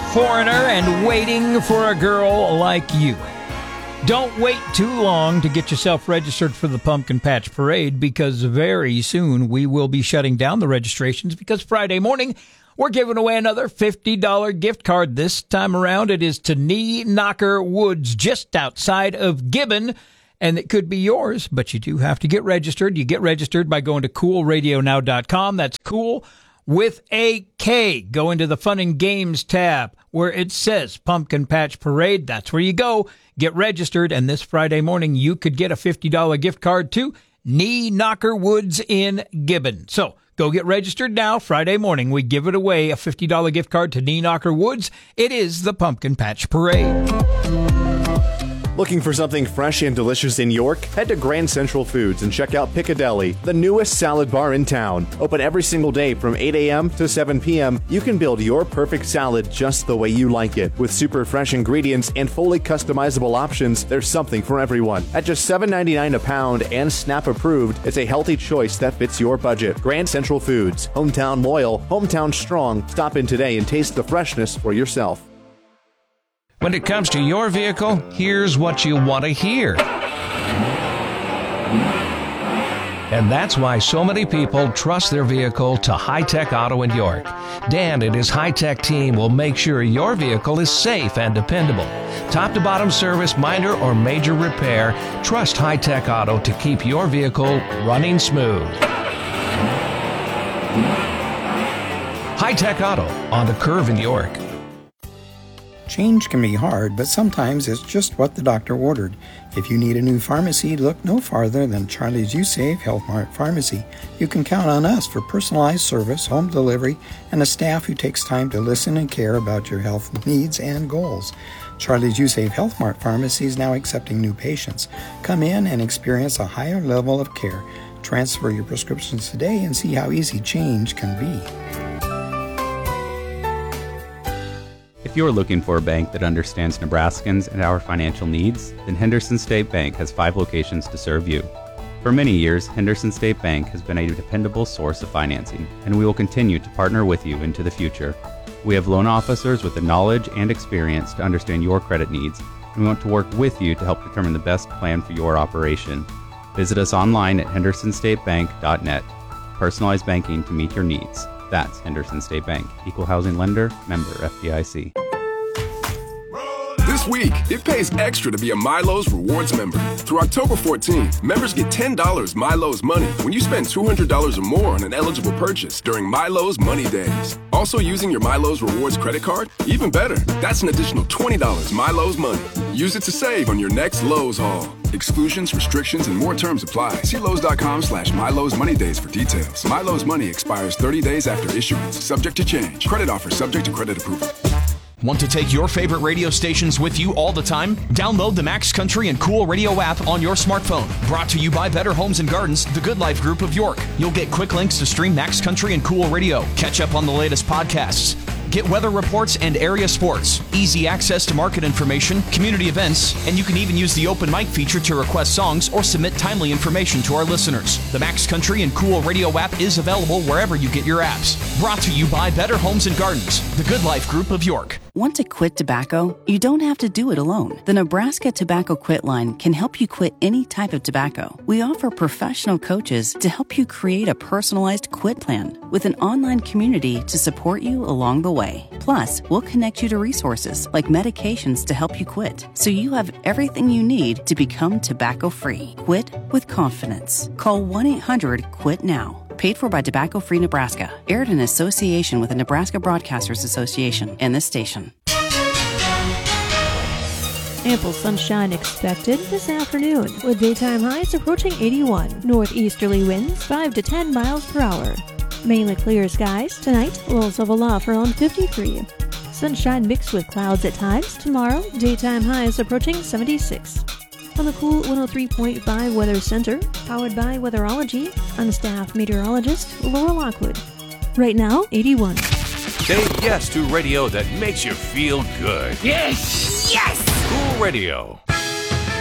foreigner and waiting for a girl like you. Don't wait too long to get yourself registered for the Pumpkin Patch Parade, because very soon we will be shutting down the registrations, because Friday morning we're giving away another $50 gift card. This time around it is to Knee Knocker Woods, just outside of Gibbon, and it could be yours, but you do have to get registered. You get registered by going to coolradionow.com. That's cool with a K. Go into the Fun and Games tab where it says Pumpkin Patch Parade. That's where you go. Get registered, and this Friday morning you could get a $50 gift card to Knee Knocker Woods in Gibbon. So go get registered now. Friday morning we give it away, a $50 gift card to Knee Knocker Woods. It is the Pumpkin Patch Parade. Looking for something fresh and delicious in York? Head to Grand Central Foods and check out Piccadilly, the newest salad bar in town. Open every single day from 8 a.m. to 7 p.m. You can build your perfect salad just the way you like it. With super fresh ingredients and fully customizable options, there's something for everyone. At just $7.99 a pound and SNAP approved, it's a healthy choice that fits your budget. Grand Central Foods. Hometown loyal, hometown strong. Stop in today and taste the freshness for yourself. When it comes to your vehicle, here's what you want to hear. And that's why so many people trust their vehicle to High Tech Auto in York. Dan and his High Tech team will make sure your vehicle is safe and dependable. Top to bottom service, minor or major repair, trust High Tech Auto to keep your vehicle running smooth. High Tech Auto, on the Curve in York. Change can be hard, but sometimes it's just what the doctor ordered. If you need a new pharmacy, look no farther than Charlie's USAVE Health Mart Pharmacy. You can count on us for personalized service, home delivery, and a staff who takes time to listen and care about your health needs and goals. Charlie's USAVE Health Mart Pharmacy is now accepting new patients. Come in and experience a higher level of care. Transfer your prescriptions today and see how easy change can be. If you're looking for a bank that understands Nebraskans and our financial needs, then Henderson State Bank has 5 locations to serve you. For many years, Henderson State Bank has been a dependable source of financing, and we will continue to partner with you into the future. We have loan officers with the knowledge and experience to understand your credit needs, and we want to work with you to help determine the best plan for your operation. Visit us online at hendersonstatebank.net. Personalized banking to meet your needs. That's Henderson State Bank. Equal housing lender, member FDIC. This week, it pays extra to be a MyLowe's Rewards member. Through October 14th, members get $10 MyLowe's money when you spend $200 or more on an eligible purchase during MyLowe's Money Days. Also using your MyLowe's Rewards credit card? Even better, that's an additional $20 MyLowe's money. Use it to save on your next Lowe's haul. Exclusions, restrictions, and more terms apply. See Lowe's.com/MyLowe's Money Days for details. MyLowe's Money expires 30 days after issuance. Subject to change. Credit offer subject to credit approval. Want to take your favorite radio stations with you all the time? Download the Max Country and Cool Radio app on your smartphone. Brought to you by Better Homes and Gardens, the Good Life Group of York. You'll get quick links to stream Max Country and Cool Radio, catch up on the latest podcasts, get weather reports and area sports, easy access to market information, community events, and you can even use the open mic feature to request songs or submit timely information to our listeners. The Max Country and Cool Radio app is available wherever you get your apps. Brought to you by Better Homes and Gardens, the Good Life Group of York. Want to quit tobacco? You don't have to do it alone. The Nebraska Tobacco Quit Line can help you quit any type of tobacco. We offer professional coaches to help you create a personalized quit plan with an online community to support you along the way. Plus, we'll connect you to resources like medications to help you quit, so you have everything you need to become tobacco-free. Quit with confidence. Call 1-800-QUIT-NOW. Paid for by Tobacco Free Nebraska. Aired in association with the Nebraska Broadcasters Association and this station. Ample sunshine expected this afternoon, with daytime highs approaching 81. Northeasterly winds 5 to 10 miles per hour. Mainly clear skies tonight, lows level off around 53. Sunshine mixed with clouds at times. Tomorrow, daytime highs approaching 76. On the Cool 103.5 Weather Center, powered by Weatherology, I'm staff meteorologist Laura Lockwood. Right now, 81. Say yes to radio that makes you feel good. Yes! Yes! Cool Radio.